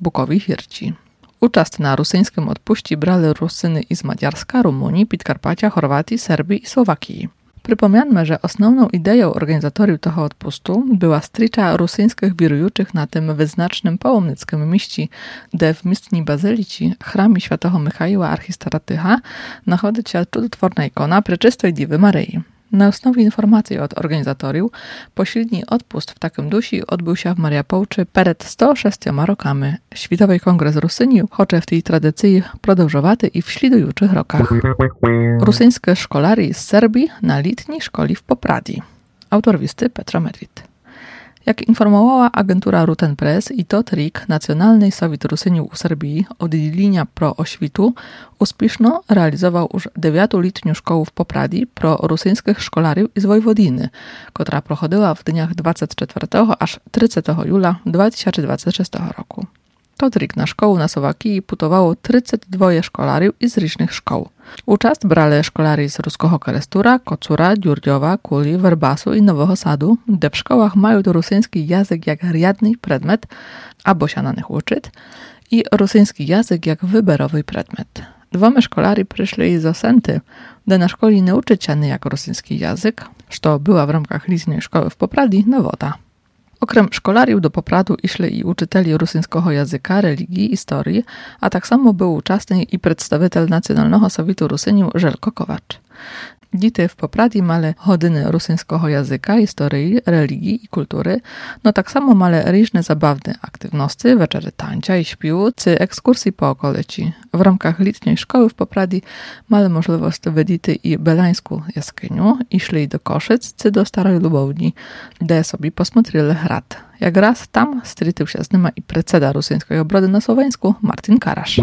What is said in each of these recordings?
Bukowi Hirci. Uczest na rusyńskim odpuści brali Rusyny із Maďarska, Rumunii, Підкарпаття, Chorwatii, Serbii i Słowakii. Przypomniano, że основną ideją organizatorów tego odpustu była stricza rusyńskich wirujących na tym wyznacznym połomnickim mieście, gdzie w miestni bazylici chramie świętego Michaiła Archistaratycha znajduje się cudotworna ikona Preczystej Dziewy Maryi. Na osnowie informacji od organizatorów pośredni odpust w takim dusi odbył się w Mariapolczy przed 106 rokami. Światowy Kongres Rusyniów chce w tej tradycji продовжувати i w śledujących rokach. Rusyńskie szkolari z Serbii na letniej szkoli w Popradi. Autor listy Petra Medwid. Jak informowała agentura Ruten Press i Totrik, Nacjonalny Sowiet Rusyniów u Serbii, oddzielenia pro oświtu, uspieszno realizował już 9-letnią szkołę w Popradi pro rusyńskich szkolariów z Wojwodiny, która prochodziła w dniach 24 aż 30 jula 2026 roku. Totrik na szkołę na Słowakii putowało 32 szkolariów z różnych szkół. Uczest brali szkolari z ruskiego Kerestura, Kocura, Dziurdziowa, Kuli, Werbasu i Nowego Sadu, gdzie w szkołach mają to rusyński język jak riadny przedmiot, albo się na nich uczyć, i rusyński język jak wyborowy przedmiot. 2 szkolari przyszli z Osenty, gdzie na szkole nie uczyć się jak rusyński język, co była w ramach letniej szkoły w Popradi Nowoda. Okrem szkolariów do Popradu išli i uczyteli rusyńskiego języka, religii, historii, a tak samo był uczestnik i przedstawiciel Nacjonalnego Sowietu Rusyniów Żelko Kowacz. Dzieci w Popradi mali godziny rusyńskiego języka, historii, religii i kultury, no tak samo mali różne zabawne aktywności, wieczery tańca i śpiewu, czy ekskursji po okolicy. W ramach letniej szkoły w Popradi mali możliwość widzieć i belańską jaskinię, išli do Koszyc, czy do Starej Lubowni, gdzie sobie posмотрели hrad. Jak raz tam strytył się z nimi i predseda rusyńskiej obrody na Słoweńsku Martin Karasz.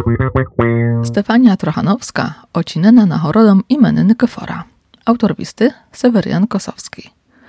Stefania Trochanowska ocinena nagrodą imienia Nikifora. Autor listy Sewerian Kosowski.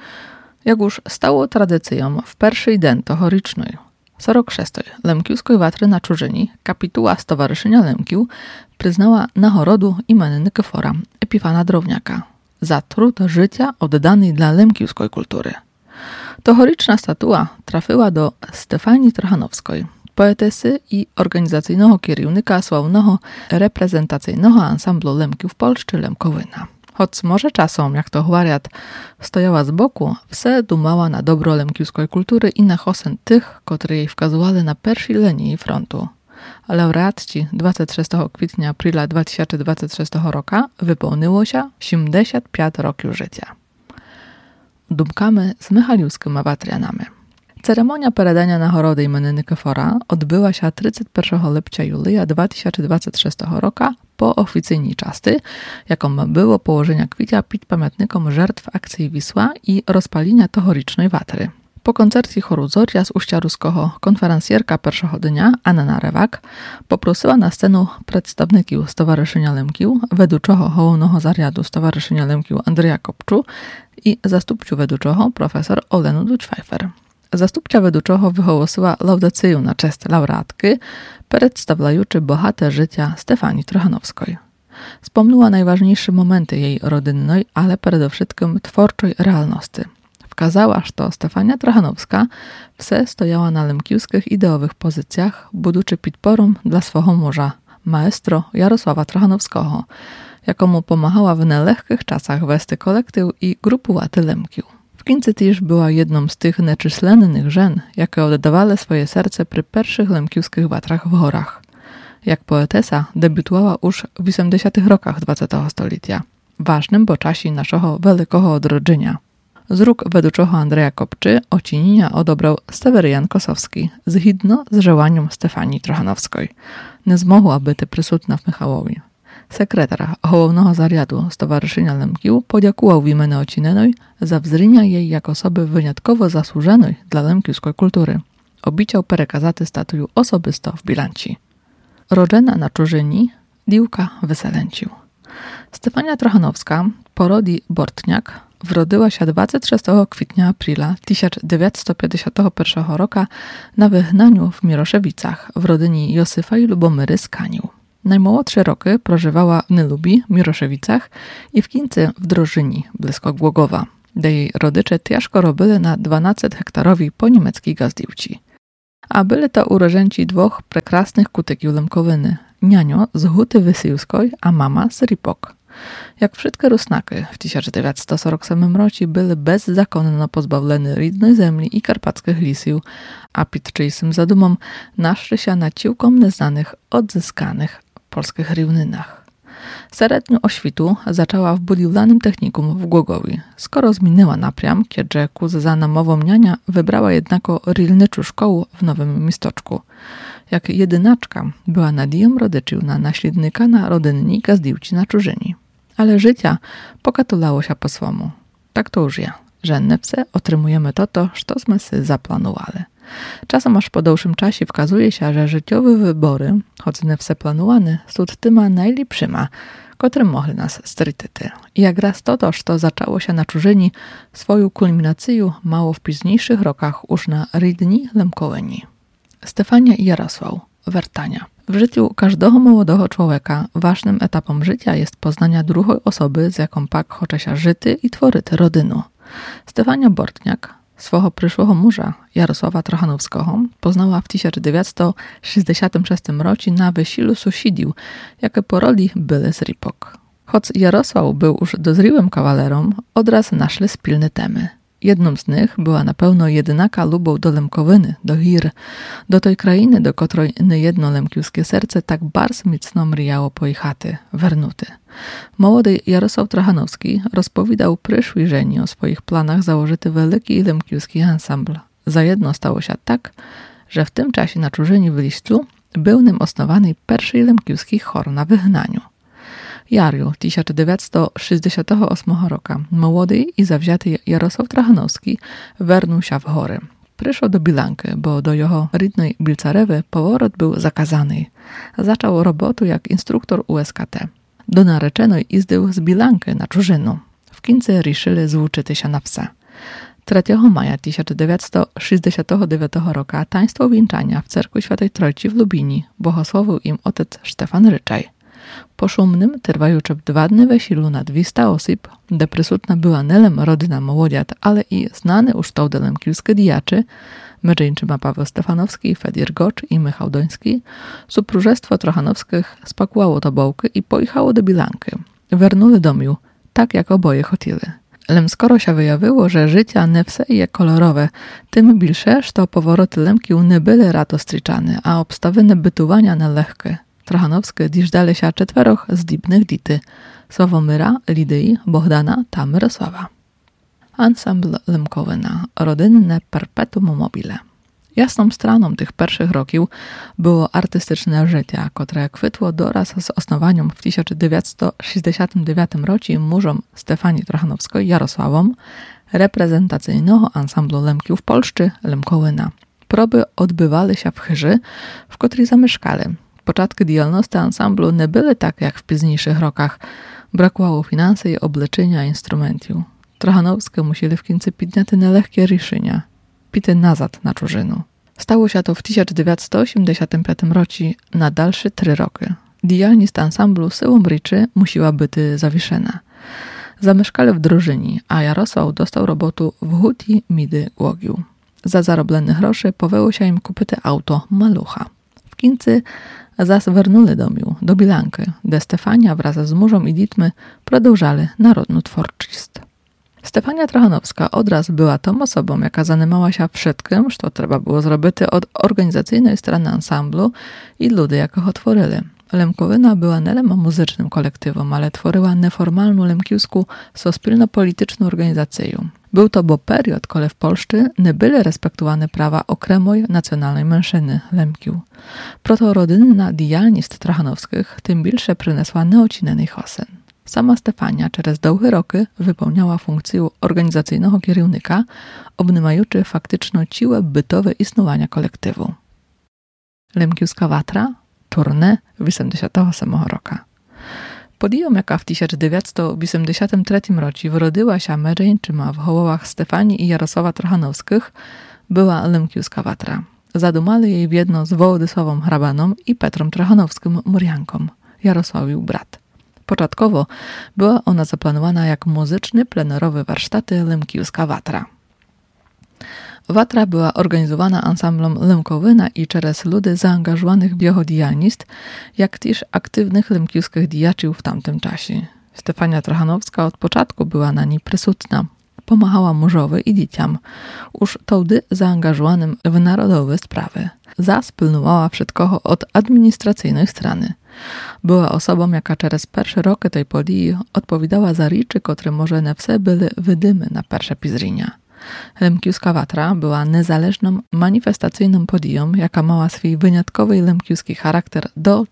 Jak już stało tradycją w pierwszy dzień tegorocznej 46. Lemkiewskiej watry na Czurzyni kapituła Stowarzyszenia Lemkiów przyznała nagrodę imienia Nikifora Epifana Drowniaka za trud życia oddany dla lemkiewskiej kultury. Tegoroczna statua trafiła do Stefanii Trochanowskiej, poetesy i organizacyjnego kierownika sławnego reprezentacyjnego ansamblu Lemkiów Polszczy Lemkowyna. Choć może czasem, jak to chwariat, stojała z boku, wse dumała na dobro lemkiewskiej kultury i na hosen tych, którzy jej wskazywali na pierwszej linii frontu. Laureatci 26 kwietnia aprila 2026 roku wypełniło się 75 roków życia. Dumkamy z Michaliwskimi watrianami. Ceremonia peredania nagrody imienia Nikifora odbyła się 31 lipca Julia 2026 roku po oficjalnej czasty, jaką było położenia kwicia przed pamiętnikiem żertw akcji Wisła i rozpalenia tegorocznej watry. Po koncercie choru Zoria z Uścia Ruskiego konferencjerka pierwszego dnia Anna Narewak poprosiła na scenę przedstawników Stowarzyszenia Lemkiów, wedłuczego Hołownego Zariadu Stowarzyszenia Lemkiów Andrzeja Kopczu i zastupciu wedłuczego profesor Olenu Duczwajfer. Zastupcia wedłuczego wyhołosiła laudację na cześć laureatki, przedstawiający bohate życia Stefanii Trochanowskiej. Wspomniała najważniejsze momenty jej rodzinnej, ale przede wszystkim twórczej realności. Wkazała, że Stefania Trochanowska wse stojała na lemkiewskich ideowych pozycjach, budучи podporą dla swego męża, maestro Jarosława Trochanowskiego, jakomu pomagała w nielehkich czasach wести kolektyw i grupувати Lemkiów. W końcu też była jedną z tych nieczyslennych żen, jakie oddawały swoje serce przy pierwszych lemkiewskich watrach w górach. Jak poetesa debiutowała już w 80. rokach XX stulecia, ważnym po czasie naszego wielkiego odrodzenia. Z ruk wedłuczego Andrzeja Kopczy ocinienia odebrał Sewerian Kosowski, zgodnie z żełaniem Stefanii Trochanowskiej. Nie zmogła być przysutna w Michałowie. Sekretarz Hołownego Zariadu Stowarzyszenia Lemkiów podziękował w imieniu ocinenej za wzrynia jej jako osoby wyjątkowo zasłużonej dla lemkiewskiej kultury. Obiciał przekazać statuju osobisto w bilanci. Rodzena na Czurzyni, diłka Wyselęcił. Stefania Trochanowska, porodi Bortniak, wrodziła się 26 kwietnia aprila 1951 roku na wygnaniu w Miroszewicach w rodzinie Josyfa i Lubomyry z Kanił. Najmłodsze roky prożywała w Nylubi, Miroszewicach i w Kince w Drożyni, blisko Głogowa, gdzie jej rodzice ciężko robili na 12-hektarowej po niemieckiej gazdiłci. A byli to uroženci dwóch prekrasnych kutykiów Lemkowyny. Nianio z Huty Wysyłskiej, a mama z Ripok. Jak wszystkie Rusnaki w 1947 roku byli bezzakonno pozbawieni rідної землі i karpackich lisiów, a pід czyjsym zadumom naszli się na ciłkom nieznanych, odzyskanych polskich równynach. Średnią oświtu zaczęła w budowlanym technikum w Głogowie. Skoro zmieniła napriam, kiedy ku za namową niania wybrała jednako rolniczą szkołę w Nowym Mistoczku. Jak jedynaczka była nadzieją rodziców na naśladnika na rodynnika z Diłci na Czużyni. Ale życia pokatulało się po swomu. Tak to już ja, że nepse otrzymujemy to, cośmy sobie zaplanowali. Czasem aż po dłuższym czasie wskazuje się, że życiowe wybory, choć nepse planowane, są tyma najlepszyma, które mogli nas strytyty. I jak raz to zaczęło się na Czużyni, swoją kulminację mało w późniejszych rokach już na rydni Lemkowyni. Stefania i Jarosław, wertania. W życiu każdego młodego człowieka ważnym etapem życia jest poznania drugiej osoby, z jaką pak chce się żyty i tworzyć rodynu. Stefania Bortniak swojego przyszłego męża, Jarosława Trochanowskiego, poznała w 1966 roku na wesielu sąsiadów, jakie po roli były z Ripok. Choć Jarosław był już dozriłym kawalerą, odraz naszli spilne temy. Jedną z nich była na pewno jedynaka lubą do Lemkowyny, do Hir, do tej krainy, do której niejedno lemkiewskie serce tak bardzo mocno mrijało pojechaty, wernuty. Młody Jarosław Trochanowski rozpowiadał przyszłej żeni o swoich planach założyć wielki lemkiewski ansambl. Za jedno stało się tak, że w tym czasie na Czużyni w Liściu był nim osnowany pierwszy lemkiewski chór na wygnaniu. Jariu 1968 roku młody i zawzięty Jarosław Trochanowski wernął się w chory. Przyszedł do Bilanki, bo do jego rydnej Bilcarewy powrót był zakazany. Zaczął robotę jak instruktor USKT. Do nareczonej izdył z Bilanki na Czużynu. W końcu riszyli złuczyć się na wse. 3 maja 1969 roku taństwo wieńczania w cerkwi Świętej Trójcy w Lubini błogosławił im ojciec Stefan Ryczaj. Po szumnym, trwającym 2 dni wesielu na 200 osób, gdzie przysutna była nie tylko rodzina młodziat, ale i znane już wtedy lemkiewskie diaczy, mężczyźni Paweł Stefanowski, Fedir Gocz i Michał Doński, supróżestwo Trochanowskich spakowało tobołki i pojechało do Bilanki. Wernuli domiu, tak jak oboje chcieli. Lem skoro się wyjawiło, że życia nie wse je kolorowe, tym bilsze, że powroty Lemkiu nie były radostrzyczane, a obstawione bytowania nie lekkie. Trochanowskie dziś dali się 4 zdibnych dity: Sławomyra, Lidyi, Bohdana ta Mirosława. Ansambl Lemkowyna, rodynne perpetuum mobile. Jasną stroną tych pierwszych roków było artystyczne życie, które kwitło doraz z osnowaniem w 1969 roku mużom Stefanii Trochanowskiej Jarosławom reprezentacyjnego ansamblu Lemkiów Polszczy Lemkowyna. Próby odbywały się w Chyży, w której zamieszkali. Początki działalności ansamblu nie były tak jak w późniejszych rokach. Brakowało finansy i obleczenia instrumentów. Trochanowskie musieli w końcu podjąć nielehkie ryszenia. Pity nazad na Czużynu. Stało się to w 1985 roku na dalsze 3 roki. Działalność ansamblu siłą ryczy musiała być zawieszona. Zamieszkali w Drożyni, a Jarosław dostał robotę w Huti Midy Głogiu. Za zarobione grosze powyło się im kupić auto Malucha. W końcu zas wernuli do Bilanki, gdzie Stefania wraz z mężem i dziećmi продовжali narodną twórczość. Stefania Trochanowska odraz była tą osobą, jaka zanimała się wszystkim, co trzeba było zrobić od organizacyjnej strony ansamblu i ludzi, jakich otworzyli. Lemkowyna była nie tylko muzycznym kolektywem, ale tworzyła neformalną lemkiewską sospilno-polityczną organizację. Był to bo period, kiedy w Polsce nie były respektowane prawa okremoj nacjonalnej mężczyzny Lemkiów. Proto rodynna działalność Trochanowskich tym bilsze przyniosła nieocinany hosen. Sama Stefania przez długie roky wypełniała funkcję organizacyjnego kierownika, obnimajuczy faktyczną siłę bytowe istnienia kolektywu. Lemkiewska watra, turne 1988 roku. Podijom, jaka w 1983 roku wyrodziła się mężczyźma w hołowach Stefanii i Jarosława Trochanowskich, była Lemkiewska watra. Zadumali jej w jedno z Wołodysławą Hrabaną i Petrem Trochanowskim Murianką, Jarosławiu brat. Początkowo była ona zaplanowana jak muzyczny, plenerowy warsztaty Lemkiewska watra. Watra była organizowana ansamblom Lękowyna i через ludy zaangażowanych w jeho dіяльність, jak też aktywnych lękiwskich dijaczów w tamtym czasie. Stefania Trochanowska od początku była na niej prysutna. Pomagała mężowi i dzieciom, już wtedy zaangażowanym w narodowe sprawy. Pilnowała wszystkiego od administracyjnej strony. Była osobą, jaka przez pierwsze roky tej podії odpowiadała za rzeczy, które może nie wse były widymy na pierwsze pizrinia. Lękiwska Watra była niezależną, manifestacyjną podiją, jaka miała swój wyjątkowy lękiwski charakter do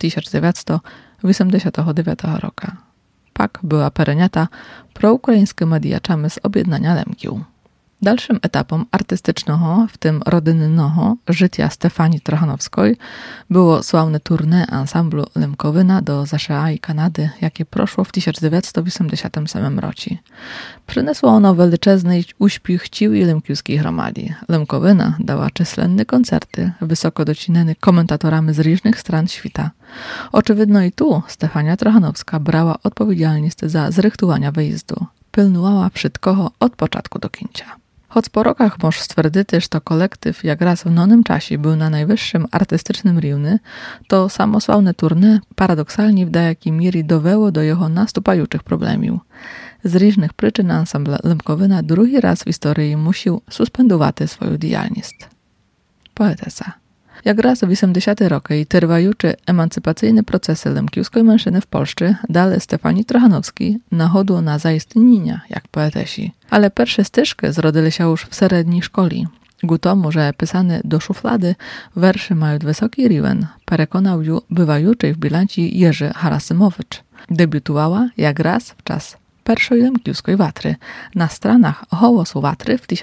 1989 roku. Pak była pereniata proukraińskimi dijaczami z objednania Lękił. Dalszym etapem artystycznego, w tym rodynnego, życia Stefanii Trochanowskiej było sławne tournée ansamblu Lękowyna do США i Kanady, jakie proszło w 1987 roku. Przyniosło ono wielczezny uśpiech ciłej lękiwskiej gromady. Lękowyna dała czyslenne koncerty, wysoko docinane komentatorami z różnych stron świata. Oczywidno i tu Stefania Trochanowska brała odpowiedzialność za zrychtowanie wyjazdu. Pilnowała wszystkiego od początku do końca. Choć po rokach moż stwierdzić, że to kolektyw jak raz w nonym czasie był na najwyższym artystycznym równie, to samosławne tournée paradoksalnie w jakiej mierze dowiało do jego następujących problemów. Z różnych przyczyn ansambl Lękowyna drugi raz w historii musiał suspendować swoją działalność. Poetesa. Jak raz w 80 roky i trwajuce emancypacyjne procesy lękiwskiej mężczyzny w Polsce dali Stefanii Trochanowskiej nachodu na zaistnienia jak poetesi. Ale pierwsze styżki zrodzili się już w średniej szkole. Ku tomu, że pisane do szuflady werszy mają wysoki riwen, przekonał ją bywajucej w bilanci Jerzy Harasymowicz. Debiutowała jak raz w czas pierwszej lękiwskiej Watry na stronach Hołosu Watry w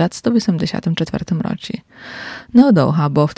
1984 roku. No dołha, bo w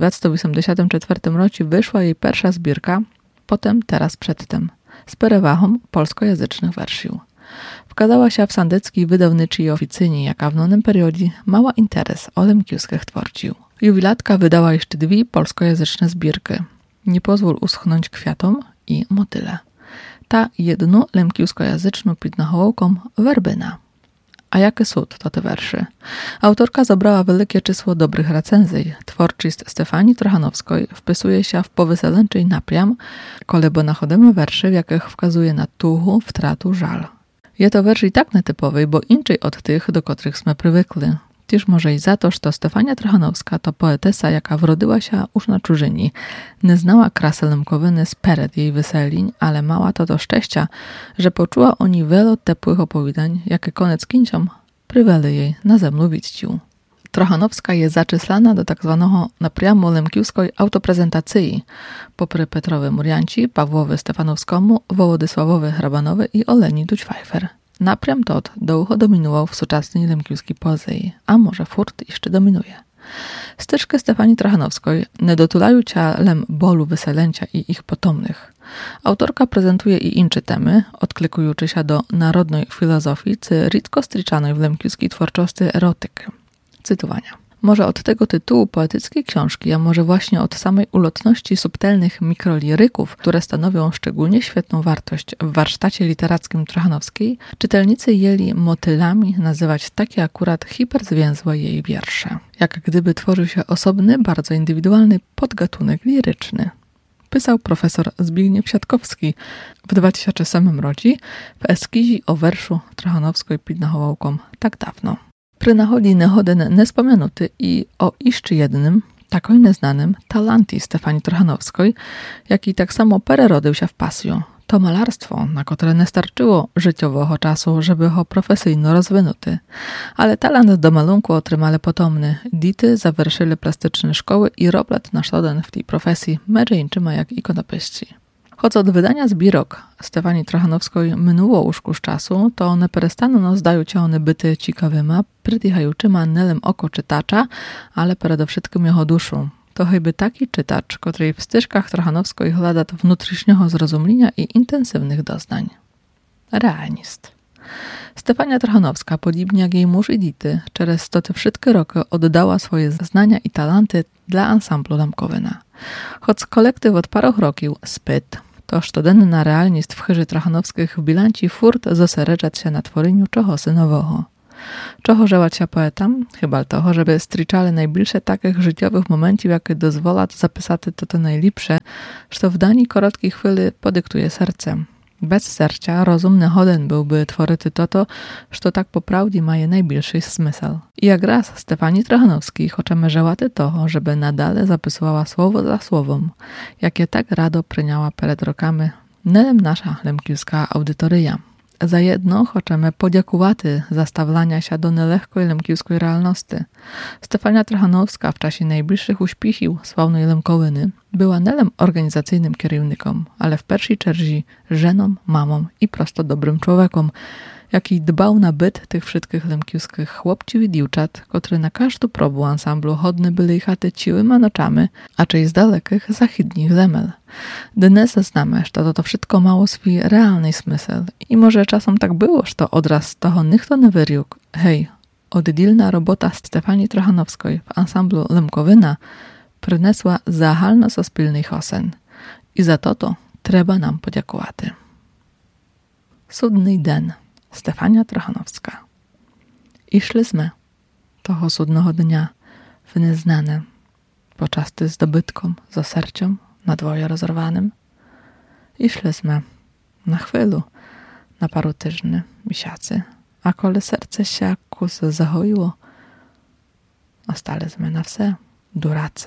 1984 roku wyszła jej pierwsza zbiórka, potem teraz przedtem, z perewachą polskojęzycznych wersjiów. Wkazała się w sandeckiej wydawniczej oficynie, jaka w nonym periodzie mała interes o lękiwskich tworcił. Jubilatka wydała jeszcze dwie polskojęzyczne zbiórki. Nie pozwól uschnąć kwiatom i motyle. Ta jedną lękiwskojęzyczną pod nachołką Werbyna. A jakie cud to te werszy? Autorka zabrała wielkie czysło dobrych recenzji. Twórczość Stefanii Trochanowskiej wpisuje się w powyselęczej napiam, kolebo nachodzimy werszy, w jakich wskazuje na tuchu, wtratu, żal. Je to werszy tak nietypowej, bo inaczej od tych, do których sme przywykli. Też może i za to, że Stefania Trochanowska to poetesa, jaka wrodziła się już na czużyni. Nie znała krasy Lękowyny speret jej weseliń, ale mała to do szczęścia, że poczuła o niej wiele tepłych opowiadań, jakie koniec kińcom pryweli jej na zemlu widźciu. Trochanowska jest zaczyslana do tak zwanego napriamu lękiwskiej autoprezentacji, popry Petrowy Murianci, Pawłowy Stefanowskomu, Wołodysławowy Hrabanowy i Oleni Duć-Pfeiffer. Napriam tot długo dominował w współczesnej lękiwskiej poezji, a może furt jeszcze dominuje. Styżki Stefanii Trochanowskiej nie dotulają cialem bolu wyselęcia i ich potomnych. Autorka prezentuje i inne temy, odklikujące się do narodnej filozofii, czy rzadko striczanej w lękiwskiej twórczości erotyki. Cytowania. Może od tego tytułu poetyckiej książki, a może właśnie od samej ulotności subtelnych mikroliryków, które stanowią szczególnie świetną wartość w warsztacie literackim Trochanowskiej, czytelnicy jęli motylami nazywać takie akurat hiperzwięzłe jej wiersze. Jak gdyby tworzył się osobny, bardzo indywidualny podgatunek liryczny. Pisał profesor Zbigniew Siatkowski w 2007 roku w eskizie o werszu Trochanowskiej pod nachołką tak dawno. Przy nachodzi nehoden niespomenuty i o jeszcze jednym, takoj neznanym, talanti Stefanii Trochanowskiej, jaki tak samo pererodył się w pasju. To malarstwo, na które nie starczyło życiowego czasu, żeby go profesyjno rozwinuty. Ale talent do malunku otrzymali potomny. Dity zawerszyli plastyczne szkoły i roblet na sztoden w tej profesji mężczyźni jak ikonopiści. Choć od wydania zbirok Stefanii Trochanowskiej minęło już z czasu, to one prestano zdają się one byty ciekawyma, przytychającyma nelem oko czytacza, ale przede wszystkim jego duszu. To chyba taki czytacz, który w styżkach Trochanowskiej hlada wnętrznego zrozumienia i intensywnych doznań. Realist. Stefania Trochanowska, podobnie jak jej mąż i dity, przez te wszystkie roky oddała swoje znania i talenty dla ansamblu Lękowyna. Choć kolektyw od paru roków spyt, to sztodenna realność w chyży Trochanowskich w bilanci furt zosereczać się na tworzeniu czegoś nowego. Чого желаться поетам? Хіба того, щоб зустрічали найбільше таких життєвих моментів, які дозволять записати то найліпше, що в даній короткій хвилі подиктує серце. Bez serca rozum nie goden byłby tworzyć to, co tak po prawdzie ma najbliższy smysł. I jak raz Stefanii Trochanowskiej chcemy żełaty toho, żeby nadal zapisywała słowo za słowem, jakie tak rado przyniała przed rokami, nelem nasza lemkiewska audytoryja. Za jedno chcemy podziękować za stawianie się do nelehkoj lemkiewskiej realności. Stefania Trochanowska w czasie najbliższych uśpichów sławnej Lemkowyny była nelem organizacyjnym kierownikiem, ale w pierwszej czerzi żeną, mamą i prosto dobrym człowiekiem, jaki dbał na byt tych wszystkich lemkiewskich chłopców i dziewczat, które na każdą próbę ansamblu chodne byli chaty ciłyma noczami, a czy z dalekich zachidnich zemel. Dnes znamy, że to wszystko mało swój realny smysł i może czasem tak było, że odraz z toho nikto nie wyriógł. Hej, oddilna robota Stefanii Trochanowskiej w ansamblu Lemkowyna przynesła zahalno-sospilny hosen i za to trzeba nam podziękować. Sudny den. Stefania Trochanowska. I szliśmy toho sudnego dnia w nieznane, poczasty zdobytkom, za serciem na dwoje rozerwanym. I szliśmy na chwilu, na paru tyżni, miesiacy, a kole serce się kus zahoiło, ostaliśmy na wse duracy.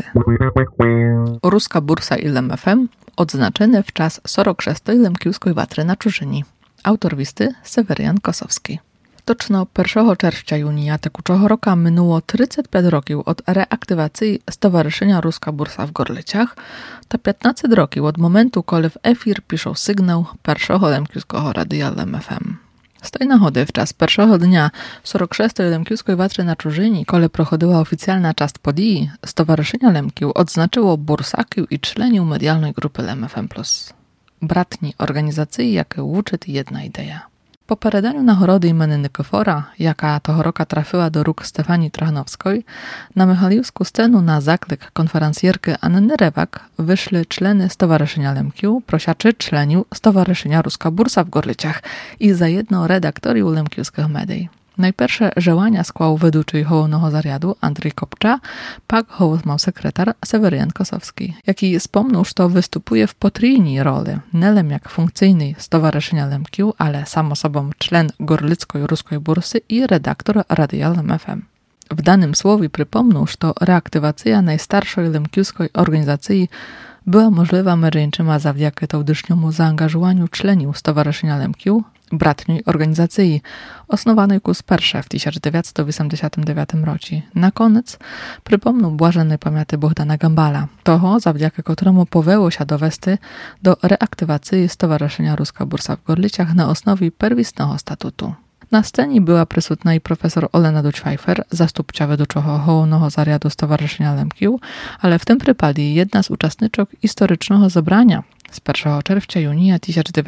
Ruska bursa i LMFM odznaczone w czas 46. Lemkiewskiej watry na Czużyni. Autor listy Sewerian Kosowski. Točno 1 czerwca junia tekuczego roku minęło 35 roków od reaktywacji Stowarzyszenia Ruska Bursa w Gorlicach, to 15 roków od momentu, kiedy w efir piszą sygnał pierwszego lemkiewskiego radia LMFM. Z tej nagody w czas pierwszego dnia 46. Lemkiewskiej watry na Czużyni, kiedy prochodziła oficjalna część podii, Stowarzyszenia Lemkiów odznaczyło bursaków i członków medialnej grupy LMFM+. Bratni organizacji, jakie łuczy jedna idea. Po peredaniu nagrody imieniny Nikifora, jaka toho roka trafiła do róg Stefanii Trochanowskiej, na michalijowską scenę na zaklek konferencjerki Anny Rewak wyszli człony Stowarzyszenia Lemkiów, prosiaczy członiów Stowarzyszenia Ruska Bursa w Gorlicach i za jedno redaktoriów lemkiewskich medii. Najpierwsze żełania skłał wedłuczy hołownego zariadu Andrzej Kopcza, pak hołowny sekretar Sewerian Kosowski, jaki wspomniał, że występuje w potrójnej roli, nelem jak funkcyjny Stowarzyszenia Lemkiów, ale sam osobą człon Gorlickiej Ruskiej Bursy i redaktor Radia LMFM. W danym słowie przypomniał, że reaktywacja najstarszej lemkiewskiej organizacji była możliwa mężczyznom zawdzięki tałdyszniemu zaangażowaniu członów Stowarzyszenia Lemkiów, bratniej organizacji, osnowanej kus pierwsze w 1989 roku. Na koniec przypomnął błażennej pamięci Bohdana Gambala, toho, zawdzięki któremu powęło się dowести do reaktywacji Stowarzyszenia Ruska Bursa w Gorlicach na osnowie pierwotnego statutu. Na scenie była przysutna i profesor Olena Duć-Pfeiffer, zastupcza wedłuczego hołownego zariadu Stowarzyszenia Lemkiów, ale w tym przypadku jedna z uczestniczek historycznego zebrania z 1 czerwca junia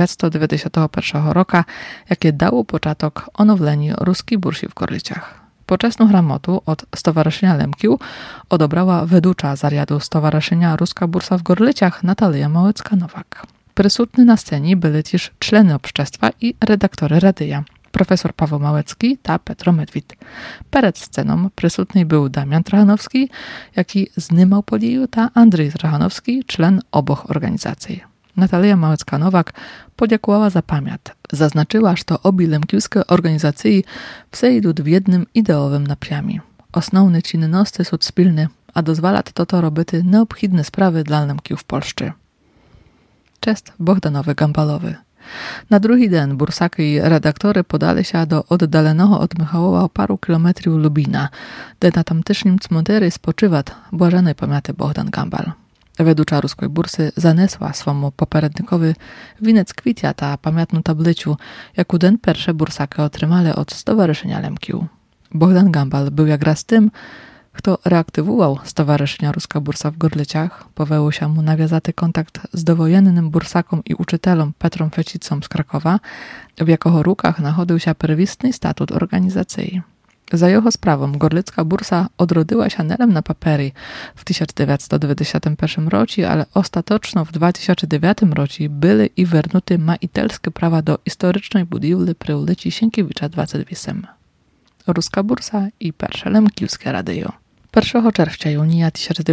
1991 roku, jakie dało początek onowleniu Ruskiej Bursi w Gorlicach. Poczesną gramotu od Stowarzyszenia Lemkiów odebrała wedłucza zariadu Stowarzyszenia Ruska Bursa w Gorlicach Natalia Małecka-Nowak. Przysutni na scenie byli też człony obszczestwa i redaktory radia. Profesor Paweł Małecki ta Petro Medwid. Przed sceną przysutny był Damian Trochanowski, jaki znymał podію ta Andrzej Trochanowski, człon oboch organizacji. Natalia Małecka-Nowak podziękowała za pamięć. Zaznaczyła, że obie lemkiewskie organizacje przejdą w jednym ideowym napiamie. Osnovne czynności są wspólne, a dozwala to robić neobchidne sprawy dla Lemkiów w Polsce. Cześć Bohdanowy Gambalowy. Na drugi dzień bursaki i redaktory podali się do oddalonego od Michałowa o paru kilometrów Lubina, gdzie na tamtejszym cmentarzu spoczywa błażenej pamięci Bohdan Gambal. Wedłucza Ruskiej Bursy zanesła swemu poprzednikowi winec kwitia ta pamiętną tabliciu, jaką den pierwsze bursaki otrzymali od Stowarzyszenia Lemkiów. Bohdan Gambal był jak raz tym, kto reaktywował Stowarzyszenia Ruska Bursa w Gorlicach, powęło się mu nawiązać kontakt z dowojennym bursakom i uczytelom Petrą Fecicą z Krakowa, w jego rukach nachodził się pierwotny statut organizacji. Za jego sprawą Gorlicka Bursa odrodziła się nelem na papiery w 1991 roku, ale ostatecznie w 2009 roku były i wernute majitelskie prawa do historycznej budowli przy ulicy Sienkiewicza 28. Ruska bursa i перше Лемківське радіо. 1 czerwca junia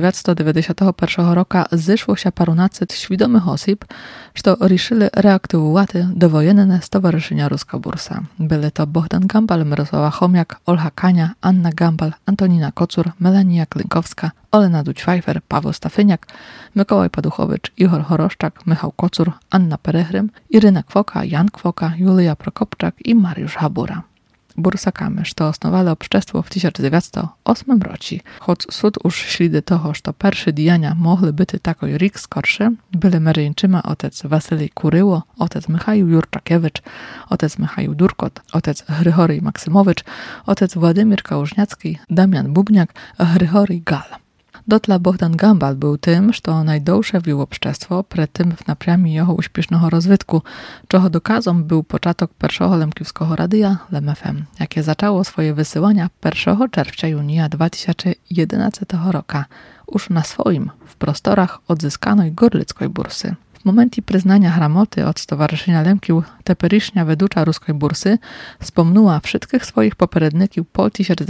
1991 roku zeszło się parunacet świadomych osób, że решили reaktywować dowojenne stowarzyszenia Ruska bursa. Były to Bohdan Gambal, Mirosława Chomiak, Olha Kania, Anna Gambal, Antonina Kocur, Melania Klinkowska, Olena Duć-Pfeiffer, Paweł Stafyniak, Mikołaj Paduchowicz, Ihor Choroszczak, Michał Kocur, Anna Perechrym, Iryna Kwoka, Jan Kwoka, Julia Prokopczak i Mariusz Habura. Bursa Kamysz to osnowali obszczestwo w 1908 roku. Choć sud już ślady toho, że pierwsze diania mogły być takoj rik skorsze, byli meryńczyma otec Wasylij Kuryło, otec Michał Jurczakiewicz, otec Michał Durkot, otec Hrychoryj Maksymowicz, otec Władimir Kałużniacki, Damian Bubniak, Hrychoryj Gal. Dotla Bohdan Gambal był tym, że najdłuższe wiło obszczestwo, przed tym w napriami jego uśpiesznego rozwitku, czego dokazom był początek pierwszego Lemkiewskiego radia Lem FM, jakie zaczęło swoje wysyłania 1 czerwca junia 2011 roku, już na swoim, w prostorach odzyskanej Gorlickiej bursy. W momencie przyznania gramoty od Stowarzyszenia Lemkił teperyśnia weducza Ruskiej bursy wspomniała wszystkich swoich poprzedników po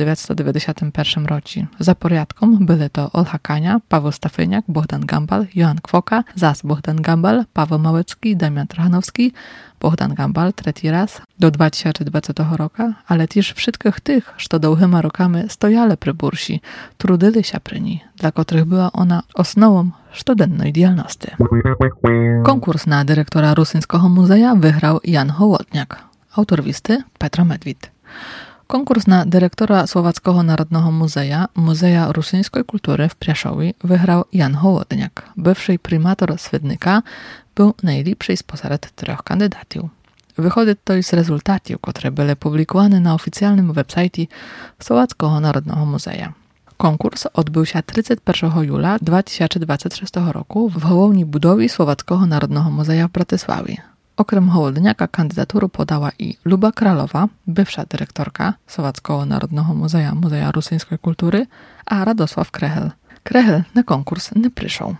1991 roku. Za porядką byli to Olha Kania, Paweł Stafyniak, Bohdan Gambal, Joan Kwoka, zas Bohdan Gambal, Paweł Małecki, Damian Trachanowski, Bohdan Gambal trzeci raz do 2020 roku, ale też wszystkich tych, co długimi rokami stojali przy bursi, trudyli się przy niej, dla których była ona osnową codziennej działalności. Konkurs na dyrektora Rusyńskiego Muzeja wygrał Jan Hołodniak, autor listy Petro Medwid. Konkurs na dyrektora Słowackiego Narodnego Muzeja, Muzeja Rusyńskiej Kultury w Priaszowie wygrał Jan Hołodniak. Bywszy prymator Swydnyka był najlepszy spośród 3 kandydatów. Wychodzi to z rezultatów, które były publikowane na oficjalnym websajcie Słowackiego Narodnego Muzeja. Konkurs odbył się 31 jula 2026 roku w Hołowni Budowy Słowackiego Narodnego Muzeja w Bratysławie. Okrem Hołodniaka kandydaturę podała i Luba Kralowa, bywsza dyrektorka Słowackiego Narodnego Muzeja, Muzeja Rusyńskiej Kultury, a Radosław Krechel. Krechel na konkurs nie przyszedł.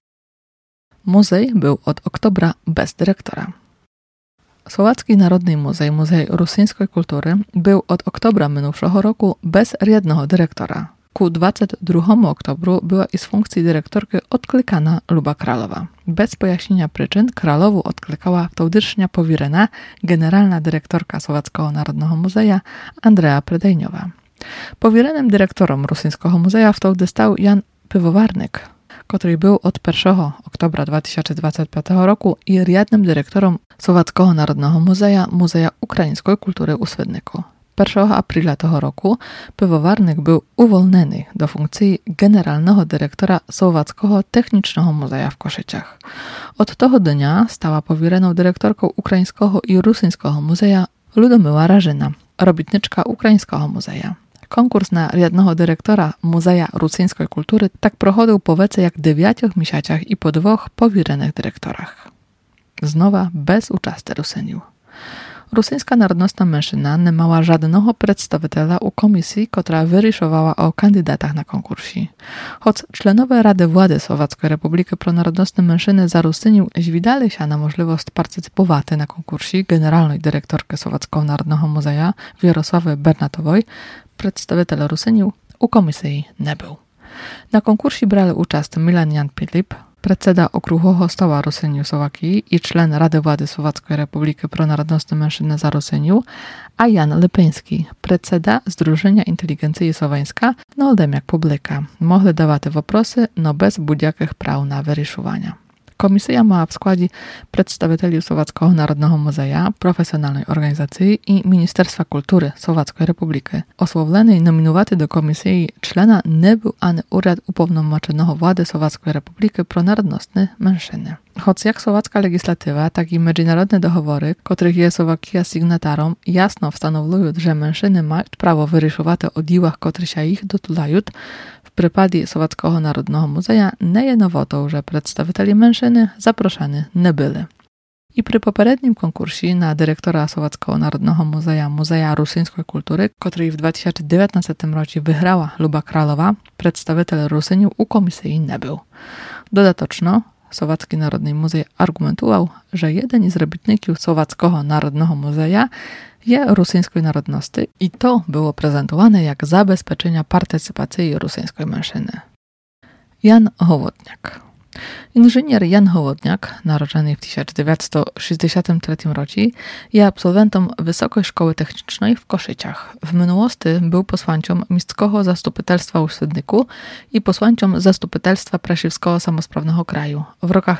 Muzej był od oktobra bez dyrektora. Słowacki Narodny Muzej, Muzej Rusyńskiej Kultury był od oktobra minувшого roku bez jednego dyrektora. Ku 22 oktobru była i z funkcji dyrektorki odklikana Luba Kralowa. Bez pojaśnienia przyczyn Kralowu odklikała wtedy powierena generalna dyrektorka Słowackiego Narodnego Muzeja Andrea Predejniowa. Powierenym dyrektorem Rusyńskiego Muzeja wtedy stał Jan Piwowarnyk, który był od 1 oktobra 2025 roku i jednym dyrektorem Słowackiego Narodnego Muzeja, Muzeja Ukraińskiej Kultury u Swydnyku. 1 aprila tego roku Piwowarnyk był uwolniony do funkcji generalnego dyrektora Słowackiego Technicznego Muzeja w Koszyciach. Od tego dnia stała powiereną dyrektorką Ukraińskiego i Rusyńskiego Muzeja Ludomyła Rażyna, robitniczka Ukraińskiego Muzeja. Konkurs na jednego dyrektora Muzeja Rusyńskiej Kultury tak prochodził po więcej jak 9 miesiącach i po 2 powierenych dyrektorach. Znowa bez uczasty Rusyniu. Rusyńska narodnostna mężczyzna nie miała żadnego przedstawiciela u komisji, która wyryszowała o kandydatach na konkursie. Choć członowie Rady Władzy Słowackiej Republiki Pronarodnostne Mężczyzny za Rusyniu zwidali się na możliwość partycypowania na konkursie generalnej dyrektorki Słowackiego Narodnego Muzeja Jarosławy Bernatowej, przedstawiciel Rusyniu u komisji nie był. Na konkursie brali udział Milan Jan Pilip, predseda Okrúhloho stoła Rusyniu Słowakii i czlen Rady Władzy Słowackiej Republiki Pronarodnostne Mężczyzny za Rusyniu, a Jan Lypyński, predseda Zdrużenia Inteligencji Słoweńska, no jak publika. Mogli dawać woprosy, no bez budjakich praw na wyryszowania. Komisja miała w składzie przedstawicieli Słowackiego Narodnego Muzeja, profesjonalnej organizacji i Ministerstwa Kultury Słowackiej Republiki. Osłowlony i nominowany do komisji czlena nie był ani urząd upełnomoczonego władzy Słowackiej Republiki Pronarodnostne Mężczyzny. Choć jak słowacka legislatywa, tak i międzynarodne dohowory, których jest Słowakia sygnatarą, jasno stanowią, że mężczyzny mają prawo wyryszować o dziełach, które się ich dotulają. W przypadku Słowackiego Narodnego Muzeja nie jest nowotą, że przedstawiciele mężczyzny zaproszeni nie byli. I przy poprzednim konkursie na dyrektora Słowackiego Narodnego Muzeja, Muzeja Rusyńskiej Kultury, który w 2019 roku wygrała Luba Kralowa, przedstawiciel Rusyniu u komisji nie był. Dodatkowo Słowacki Narodny Muzej argumentował, że jeden z robitników Słowackiego Narodnego Muzeja je rosyjskiej narodności i to było prezentowane jak zabezpieczenia partycypacji rosyjskiej mężczyzny. Jan Hołodniak. Inżynier Jan Hołodniak, narodzony w 1963 roku, jest absolwentem Wysokiej Szkoły Technicznej w Koszyciach. W minułosti był posłanciem Miejskiego Zastupitelstwa u Świdniku i posłanciem Zastupitelstwa Prasiewskiego Samosprawnego Kraju. W rokach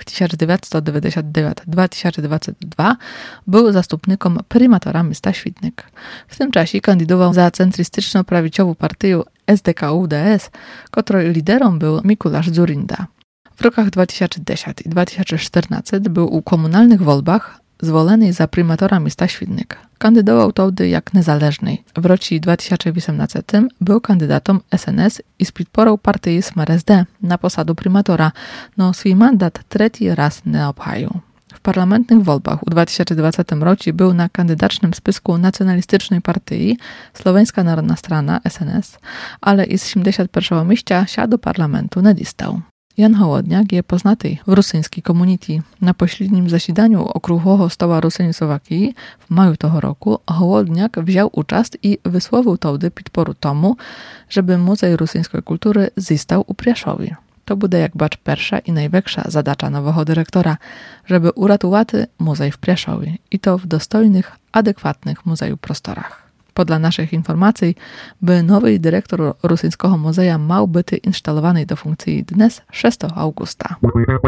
1999-2022 był zastupnikiem prymatora miasta Świdnik. W tym czasie kandydował za centrystyczno-prawicową partię SDKU-DS, której liderem był Mikuláš Dzurinda. W rokach 2010 i 2014 był u komunalnych wyborach zwolony za prymatora miasta Świdnik. Kandydował wtedy jak niezależny. W roku 2018 był kandydatem SNS i z podporą partii SMRSD na posadu prymatora, no swój mandat trzeci raz nie obhajił. W parlamentnych wyborach w 2020 roku był na kandydacznym spisku nacjonalistycznej partii Słoweńska Narodna Strana SNS, ale z 71 miejsca się do parlamentu nie dostał. Jan Hołodniak jest poznaty w rosyjskiej community. Na pośrednim zasiedaniu Okrągłego Stołu Rusyń Słowakii w maju tego roku Hołodniak wziął udział i wysłowił wtedy podporu tomu, żeby Muzej Rosyjskiej Kultury został u Priaszowi. To będzie jak bacz pierwsza i największa zadacza nowego dyrektora, żeby uratować muzej w Priaszowi i to w dostojnych, adekwatnych muzeju prostorach. Podle naszych informacji, by nowy dyrektor rosyjskiego muzeja miał być instalowany do funkcji dnes 6 augusta.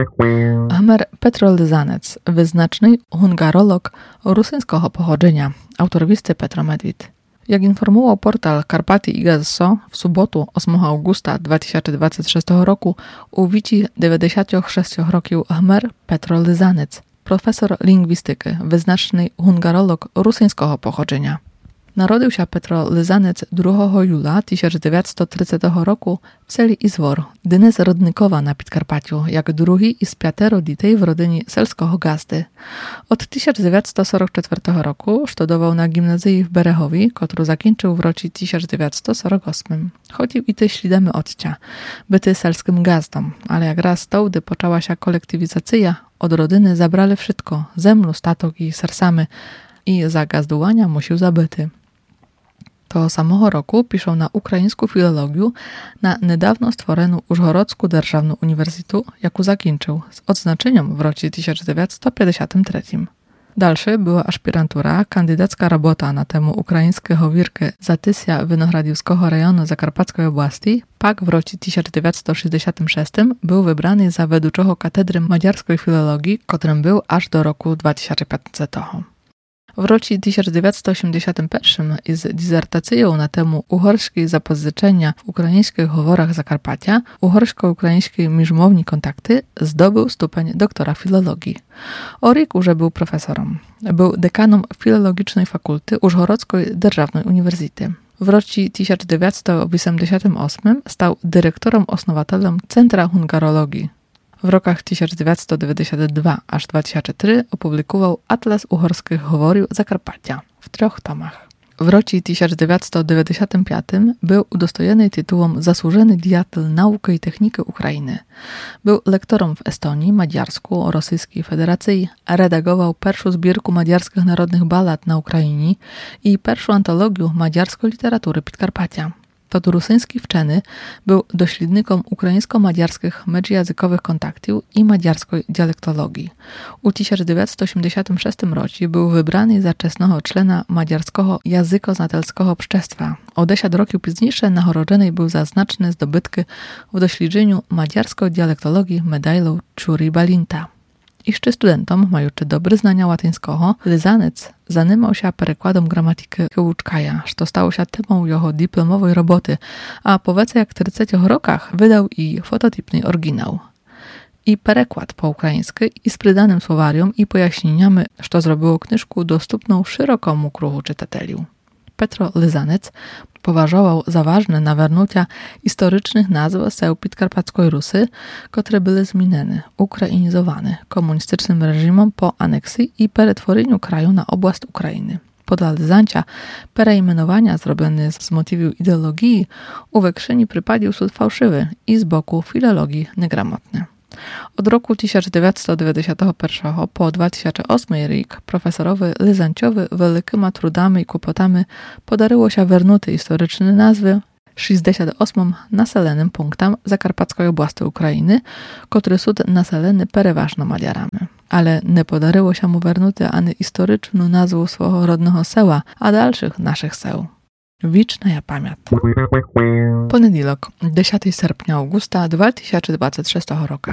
Hmer Petro Lizanec, wyznaczny hungarolog rosyjskiego pochodzenia, autor listy Petro Medwid. Jak informował portal Karpaty IGZSO, w sobotu 8 augusta 2026 roku uwici 96 roków Hmer Petro Lizanec, profesor lingwistyki, wyznaczny hungarolog rosyjskiego pochodzenia. Narodził się Petro Lizanec 2 jula 1930 roku w seli Izwor, Dynez Rodnikowa na Podkarpaciu, jak drugi z 5 dzieci w rodzinie selskiego gazdy. Od 1944 roku studował na gimnazji w Berechowi, którą zakończył w roku 1948. Chodził i ty śladami ojca, byty selskim gazdą, ale jak raz wtedy poczęła się kolektywizacja, od rodziny zabrali wszystko, zemlu, statok i sersamy i za gazdowania musiał zabyty. To samego roku piszą na ukraińską filologię na niedawno stworzoną Użhorodzką Державną Uniwersytetu, jaką zakończył, z odznaczeniem w roku 1953. Dalszy była aspirantura, kandydacka robota na temu ukraińskiego wirki Zatysja Winohradziwskiego rejonu Zakarpackiej oblasti, pak w roku 1966 był wybrany za wedłuczego katedry madziarskiej filologii, którym był aż do roku 2015. W roku 1981 z dizertacją na temu uhorskie zapożyczenia w ukraińskich goworach Zakarpacia, uhorsko-ukraińskiej międzymownii kontakty, zdobył stupień doktora filologii. O rok już był profesorem. Był dekanem filologicznej fakulty Użhorodzkiej Державnej Uniwersytety. W roku 1988 stał dyrektorem osnowatelem Centra Hungarologii. W rokach 1992 aż 2003 opublikował Atlas Uhorskich Goworów Zakarpacia w 3 tomach. W roku 1995 był udostojony tytułem Zasłużony Diatel Nauki i Techniki Ukrainy. Był lektorem w Estonii, Madziarsku, o Rosyjskiej Federacji, redagował pierwszą zbiórkę madziarskich narodnych ballad na Ukrainie i pierwszą antologię madziarskiej literatury Podkarpacia. To rosyjski wczeny był doślednikiem ukraińsko-madziarskich międzyjęzykowych kontaktów i madziarskiej dialektologii. U 1986 roku był wybrany za czesnego człena madziarskiego językoznatelskiego pszczestwa. O 10 roków później nagrodzony był za znaczne zdobytki w dośledzeniu madziarskiej dialektologii medailu Czuri Balinta. Jeszcze studentom, mający dobre znania łatyńskiego, Lizanec zanimał się przekładem gramatyki Łuczkaja, co stało się temą jego dyplomowej roboty, a po więcej jak 30 rokach wydał i fototypny oryginał. I przekład po ukraińsku i z przydanym słowarium i pojaśnieniami, co zrobiło książkę dostępną szerokomu krugu czytatelów. Petro Lizanec poważował za ważne nawernucia historycznych nazw z Podkarpackiej Rusy, które były zmienione, ukrainizowane komunistycznym reżimom po aneksji i przetworzeniu kraju na oblast Ukrainy. Podle Lizancia pereimenowania zrobione z motywu ideologii uwekrzeni przypadł sąd fałszywy i z boku filologii niegramotny. Od roku 1991 po 2008 rік profesorowi Лизанцьові великими трудами і клопотами подарилося вернути історичні назви 68 населеним пунктам Закарпатської області України, котрі суд населені переважно Мадярами. Ale nie podaryło się mu вернути ani historyczną nazwę swojego rodnego sela, a dalszych naszych seł. Wieczna pamięć. Poniedziałek, 10 sierpnia Augusta 2026 roku.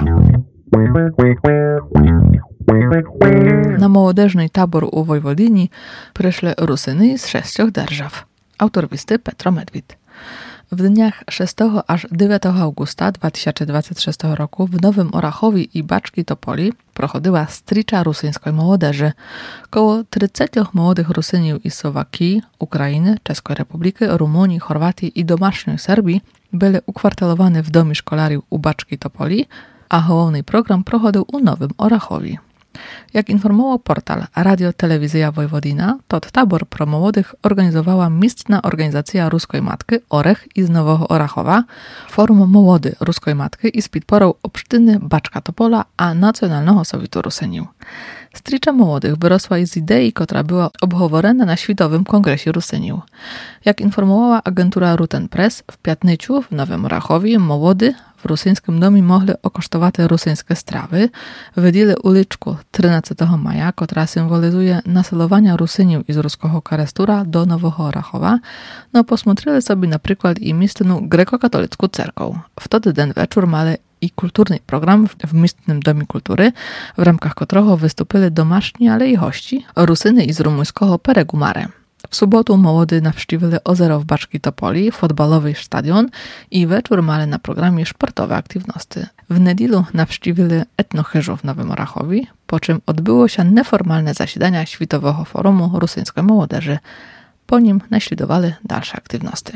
Na młodzieżny tabor u Wojwodini przyszły Rusyny z 6 держав. Autor listy Petro Medwid. W dniach 6 aż 9 augusta 2026 roku w Nowym Orachowie i Baczki Topoli prochodziła stricza rusyńskiej młodzieży. Koło 30 młodych Rusyniów i Słowakii, Ukrainy, Czeskiej Republiki, Rumunii, Chorwatii i domaśnej Serbii byli ukwartelowani w domie szkolariów u Baczki Topoli, a główny program prochodził u Nowym Orachowie. Jak informował portal Radio Telewizja Wojwodina, to tabor pro młodych organizowała miestna organizacja Ruskiej Matki Orech i z Nowego Orachowa, Forum Młody Ruskiej Matki i z podporą Obsztyny Baczka Topola, a Nacjonalnego Sowietu Rusyniów. Stricza młodych wyrosła z idei, która była obговорена na Światowym Kongresie Rusyniów. Jak informowała agentura Ruten Press, w Piatnyciu w Nowym Orachowie młody w rusyńskim domie mogli okosztować rusyńskie strawy. Wydili uliczku 13 maja, która symbolizuje naselowanie Rusyniów z ruskiego Karestura do Nowego Orachowa, no posмотрели sobie na przykład i miestną grekokatolicką cerką. Wtedy ten wieczór mali i kulturny program w Miestnym Domie Kultury, w ramkach którego wystąpili domaśni, ale i gości, Rusyny z rumuńskiego Peregumare. W sobotu młody nawszczywili ozero w Baczki Topoli, futbolowy stadion i wieczór mali na programie sportowe aktywności. W niedzielę nawszczywili etnochyżu w Nowym Orachowie, po czym odbyło się nieformalne zasiedania Światowego Forumu Rusyńskiej Młodzieży. Po nim naśladowali dalsze aktywności.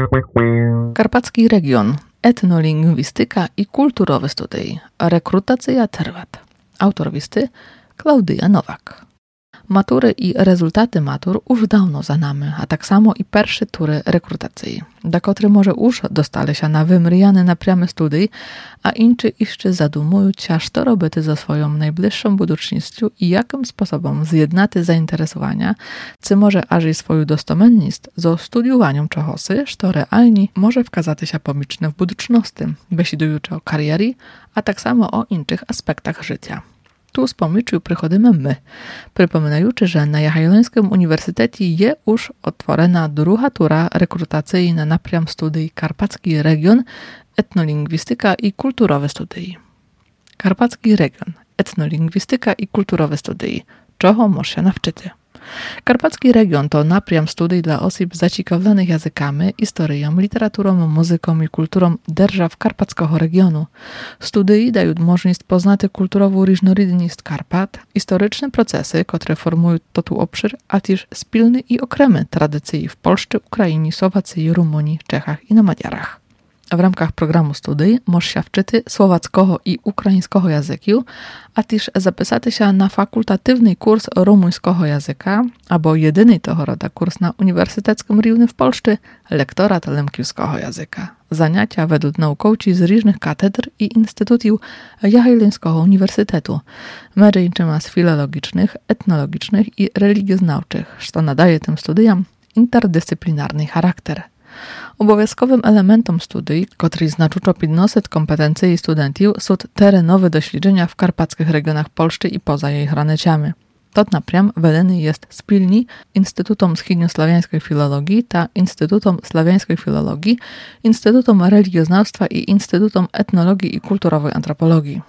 Karpacki region. Etnolingwistyka i kulturowe studii. Rekrutacja trwat. Autor listy Klaudia Nowak. Matury i rezultaty matur już dawno za nami, a tak samo i pierwsze tury rekrutacji, do których może już dostali się na wymryjane napriamy studii, a inni jeszcze zadumują się, co robić ze swoją najbliższą budownictwą i jakim sposobem zjednać zainteresowania, czy może aż i swoją dostomenność ze studiowaniem czegoś, co realnie może wkazać się pomyczne w budownictwie, besidując o kariery, a tak samo o innych aspektach życia. Tu z pomyczu przychodzimy my, przypominając, że na Jagiellońskim Uniwersytecie jest już otworzona druga tura rekrutacji na napriam studii Karpacki Region, Etnolingwistyka i kulturowe studii. Karpacki Region, Etnolingwistyka i kulturowe studii. Czego można się nawczyć? Karpacki region to napriam studii dla osób zaciekawionych językami, historią, literaturą, muzyką i kulturą держав karpackiego regionu. Studii dają możliwość poznać kulturową różnorodność Karpat, historyczne procesy, które formują tu obszar, a też spilny i okremy tradycji w Polsce, Ukrainie, Słowacji, Rumunii, Czechach i na Madziarach. W ramkach programu studii można się wczyć słowackiego i ukraińskiego języków, a też zapisać się na fakultatywny kurs rumuńskiego języka, albo jedyny tego rodzaju kurs na uniwersyteckim równie w Polsce, lektorat lemkiewskiego języka. Zajęcia według naukowców z różnych katedr i instytutów Jagiellońskiego Uniwersytetu, między innymi z filologicznych, etnologicznych i religioznawczych, co nadaje tym studiom interdyscyplinarny charakter. Obowiązkowym elementem studii, który znacząco podnosi kompetencje studentów, są terenowe doświadczenia w karpackich regionach Polski i poza jej granicami. To napriam wedeny jest spilni Instytutom Wschodnioslawiańskiej Filologii ta Instytutom Slawiańskiej Filologii, Instytutom Religioznawstwa i Instytutom Etnologii i Kulturowej Antropologii.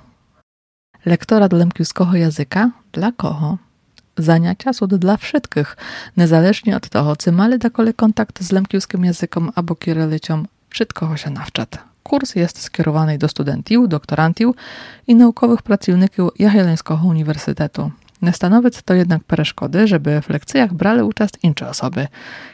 Lektorat lemkiewskiego języka dla kogo? Zajęcia są dla wszystkich, niezależnie od tego, czy mali takole kontakt z lemkiewskim językiem albo kirylicą, wszystkiego się nawczać. Kurs jest skierowany do studentów, doktorantów i naukowych pracowników Jagiellońskiego Uniwersytetu. Nie stanowi to jednak przeszkody, żeby w lekcjach brali udział inne osoby.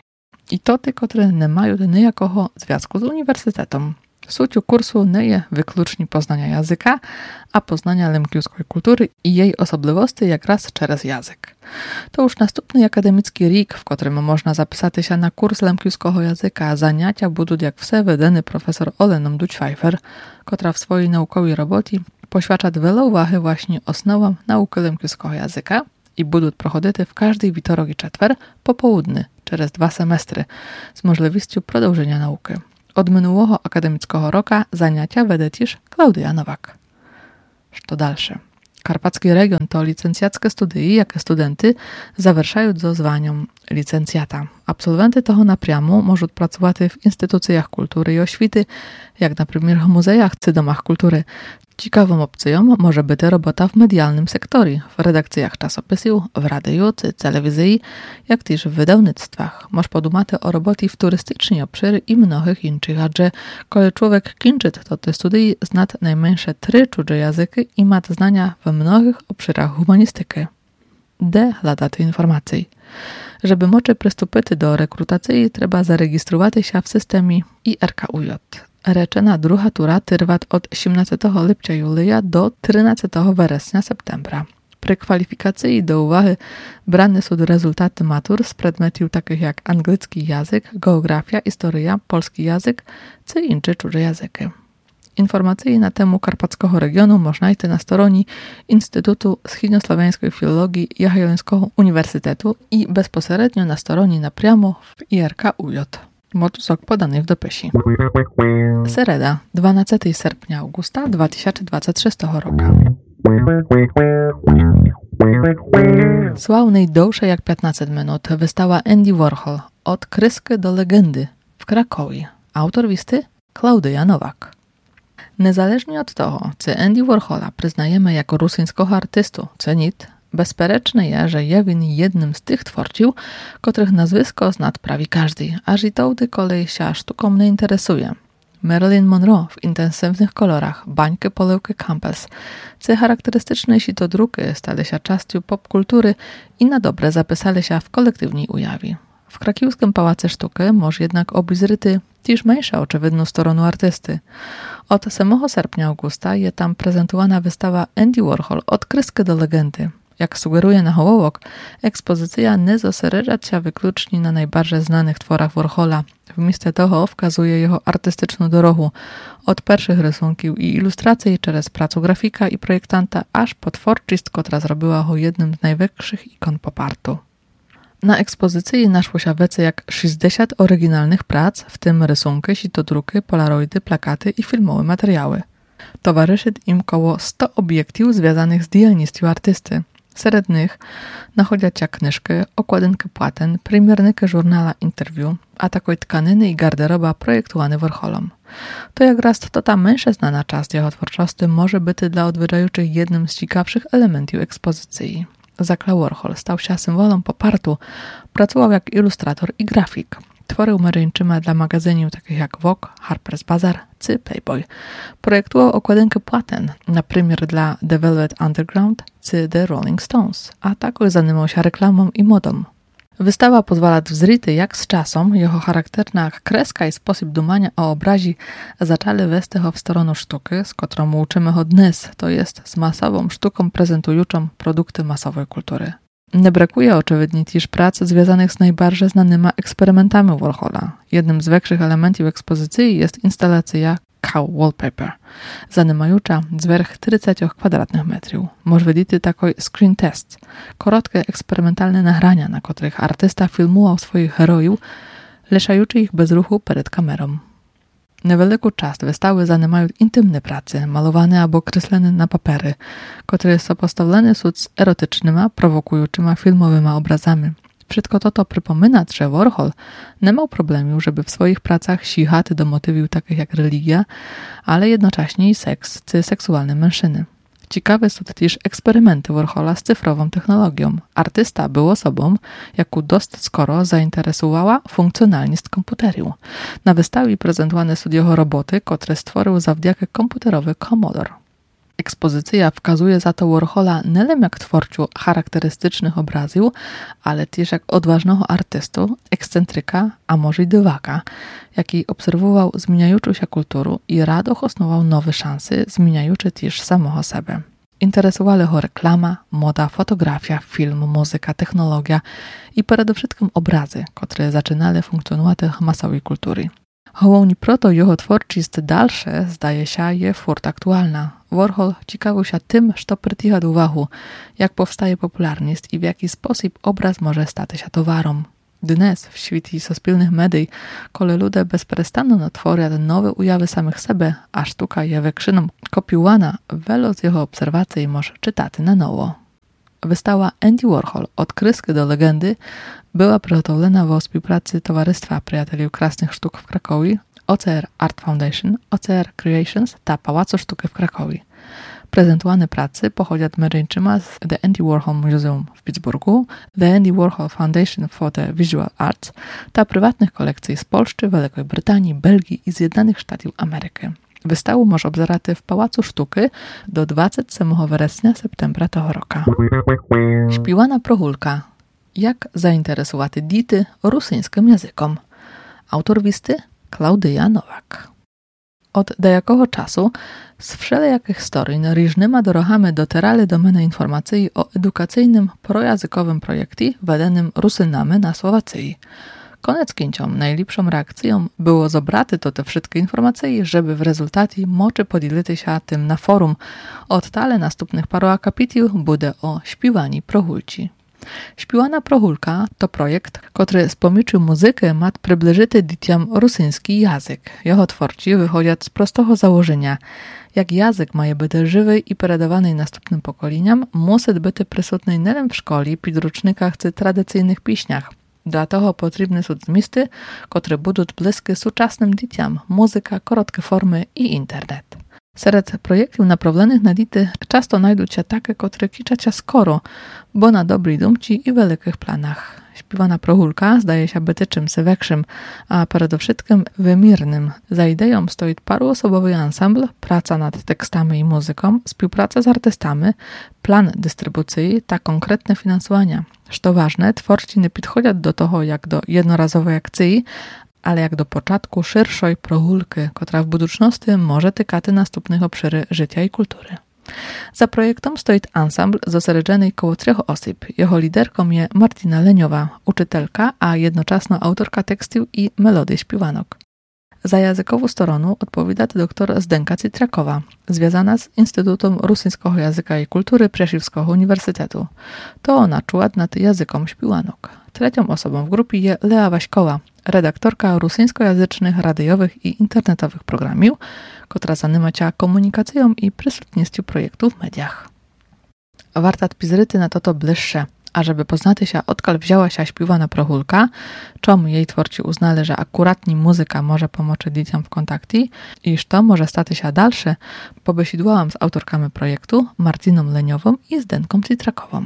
I to te, które nie mają nijakiego związku z uniwersytetem. Suciu kursu nie jest wyklucznie poznania języka, a poznania lemkiewskiej kultury i jej osobliwości jak raz przez język. To już następny akademicki rok, w którym można zapisać się na kurs lemkiewskiego języka, a zajęcia będą jak wse wedeny profesor Oleną Duć-Pfeiffer, która w swojej naukowej robocie Посвячать вела уваги właśnie основам науки лемківського язика і будуть проходити в кожний вівторок і четвер пополудни через 2 semestry з можливістю продовження науки. Od minulого akademickiego roku zajęcia веде też Klaudia Nowak. Co dalsze? Karpacki region to licencjackie studie, jakie studenty zawieszają ze zwaniem licencjata. Absolwenty tego напряму можуть працювати в інституціях культури і освіти, як, наприклад, в музеях чи домах культури. Ciekawą opcją może być robota w medialnym sektorze, w redakcjach czasopisów, w radiu czy telewizji, jak też w wydawnictwach. Możesz podumać o robocie w turystycznym obszarze i mnogich innych, adже kiedy człowiek kończy te studia, zna najmniejsze 3 cudze języki i ma znania w mnogich obszarach humanistyki. Де гладати інформації. Żeby мочи приступити до реkrutacji, треба зареєструватися в системі IRKUJ. Reczena druga tura trwa od 17 lipca Julia do 13 września Septembra. Przy kwalifikacji do uwagi brane są rezultaty matur z przedmiotów takich jak angielski język, geografia, historia, polski język czy inne cudze języki. Informacje na temat karpackiego regionu można znaleźć na stronie Instytutu Schodnioslowjańskiej Filologii Jagiellońskiego Uniwersytetu i bezpośrednio na stronie напряму w IRKUJ. Motusok podany w dopisie. Sereda, 12 sierpnia Augusta 2023 roku. Sławnej dłużej jak 15 minut wystała Andy Warhol od kreski do legendy w Krakowie. Autor listy Klaudia Nowak. Niezależnie od tego, czy Andy Warhola przyznajemy jako rosyjskiego artystu, czy nie, bezpereczne jest, że jest jednym z tych twórców, których nazwisko zna prawie każdy, aż i to, gdy kolej się sztuką nie interesuje. Marilyn Monroe w intensywnych kolorach, bańki polełki Campbell's, czy charakterystyczne sitodruki stali się częścią popkultury i na dobre zapisali się w kolektywnej ujawie. W krakiwskim Pałacu Sztuki może jednak obizryty też mniejsza oczywidną stronę artysty. Od samego sierpnia Augusta jest tam prezentowana wystawa Andy Warhol od kreski do legendy. Jak sugeruje nahołowok, ekspozycja nie zosiereża się wyklucznie na najbardziej znanych tworach Warhola. Wmiesto tego wskazuje jego artystyczną drogę od pierwszych rysunków i ilustracji przez pracę grafika i projektanta, aż po twórczość, która zrobiła go jednym z największych ikon pop artu. Na ekspozycji naszło się więcej jak 60 oryginalnych prac, w tym rysunki, sitodruki, polaroidy, plakaty i filmowe materiały. Towarzyszy im około 100 obiektów związanych z działalnością artysty. Wśród nich nachodzą się kniżki, okładynki płaten, premierniki żurnala interview, a takiej tkaniny i garderoba projektowane Warholom. To jak raz to ta mniejsza znana część jego twórczości może być dla odwiedzających jednym z ciekawszych elementów ekspozycji. Zakla Warhol stał się symbolem pop artu, pracował jak ilustrator i grafik. Tworzył ręczyma dla magazynów takich jak Vogue, Harper's Bazaar czy Playboy. Projektował okładynki płaten, na przykład dla The Velvet Underground czy The Rolling Stones, a także zajmował się reklamą i modą. Wystawa pozwala wzryć, jak z czasem jego charakterna kreska i sposób dumania o obrazie zaczęli wejść w stronę sztuki, z którą uczymy od dnes, to jest z masową sztuką prezentującą produkty masowej kultury. Nie brakuje oczywiście też prac związanych z najbardziej znanymi eksperymentami Warhola. Jednym z większych elementów ekspozycji jest instalacja Cow Wallpaper, zajmująca zwierch 30 kwadratnych metrów. Można widzieć taki screen test, krótkie eksperymentalne nagrania, na których artysta filmował swoich herojów, leszając ich bez ruchu przed kamerą. Niewielką część wystawy zajmują intymne prace, malowane albo kreslone na papiery, które są postawione z erotycznymi, prowokującymi filmowymi obrazami. Wszystko to przypomina, że Warhol nie miał problemu, żeby w swoich pracach sięgać do motywów takich jak religia, ale jednocześnie i seks czy seksualne mężczyzny. Ciekawe są też eksperymenty Warhola z cyfrową technologią. Artysta był osobą, jaką dość skoro zainteresowała funkcjonalność komputerów. Na wystawie prezentowane są jego roboty, które stworzył zawdzięki komputerowy Commodore. Ekspozycja wskazuje za to Warhola nie tylko jak twórczu charakterystycznych obrazów, ale też jak odważnego artystu, ekscentryka, a może i dywaka, jaki obserwował zmieniającą się kulturę i rado osnował nowe szanse, zmieniające też samego siebie. Interesowali go reklama, moda, fotografia, film, muzyka, technologia i przede wszystkim obrazy, które zaczynały funkcjonować w masowej kulturze. Hołowni proto jeho tworčist dalsze, zdaje się, je furt aktualna. Warhol ciekawił się tym, co przytycha do uwagi, jak powstaje popularność i w jaki sposób obraz może stać się towarom. Dnes, w świecie sospilnych mediów, kole ludzie bezprzestanno tworzą nowe ujawy samych siebie, a sztuka je wekrzyną kopiuwana, wiele z jego obserwacji może czytać na nowo. Wystawa Andy Warhol od kryski do legendy była przygotowana w współpracy Towarzystwa Przyjaciół Krasnych Sztuk w Krakowie, OCR Art Foundation, OCR Creations ta Pałacu Sztuki w Krakowie. Prezentowane prace pochodzą mędrzyńczyma z The Andy Warhol Museum w Pittsburghu, The Andy Warhol Foundation for the Visual Arts, ta prywatnych kolekcji z Polski, Wielkiej Brytanii, Belgii i Zjednoczonych Stanów Ameryki. Wystawę może obzerać w Pałacu Sztuki do 27 września septembra tego roku. Śpiewana prohulka. Jak zainteresować dity rosyjskim językiem? Autor listy Klaudyja Nowak. Od dejakogo czasu z wszelijakich historii różnymi drogami docierali do mnie informacje o edukacyjnym projazykowym projekcie wedenym Rusynami na Słowacji. Koniec końców najlepszą reakcją było zobraty to te wszystkie informacje, żeby w rezultacie moczy podzielić się tym na forum. Od tale następnych paru akapitów będzie o śpiewani prohulci. Śpiewana prohulka to projekt, który z pomocą muzyki ma przybliżyć dzieciom rosyjski język. Jego twórcy wychodzą z prostego założenia. Jak język ma być żywy i predawany następnym pokoleniom, musi być przysutny nie tylko w szkole, podręcznikach czy tradycyjnych pieśniach. Dla tego potrzebne są zmisty, które będą bliskie współczesnym dzieciom, muzyka, krótkie formy i internet. Wśród projektów naprawionych na dzieci często znajdą się takie, które kiczą się skoro, bo na dobrej dumci i wielkich planach. Śpiewana prohulka zdaje się być czymś większym, a przede wszystkim wymiernym. Za ideą stoi paruosobowy ensemble, praca nad tekstami i muzyką, współpraca z artystami, plan dystrybucji, ta konkretne finansowania. Co ważne, twórcy nie podchodzą do tego jak do jednorazowej akcji, ale jak do początku szerszej prohulki, która w budućności może tykać następnych obszary życia i kultury. Za projektem stoi ensemble zosierodzony koło 3 osób. Jego liderką jest Martina Leniowa, uczytelka, a jednocześnie autorka tekstów i melodii śpiewanok. Za językową stroną odpowiada dr Zdenka Cytrakowa, związana z Instytutem Rosyjskiego Języka i Kultury Przeszywskiego Uniwersytetu. To ona czuła nad językiem śpiewanok. Trzecią osobą w grupie jest Lea Waśkowa, redaktorka rosyjskojęzycznych radiowych i internetowych programów, która zajmuje się komunikacją i przysutnością projektu w mediach. Warto odpisać na to bliższe, a żeby poznać się, odkąd wzięła się śpiewana prohulka, czemu jej twórcy uznali, że akuratnie muzyka może pomóc dzieciom w kontakcie i co może stać się dalsze, pobesidłałam z autorkami projektu Martiną Leniową i Zdenką Cytrakową.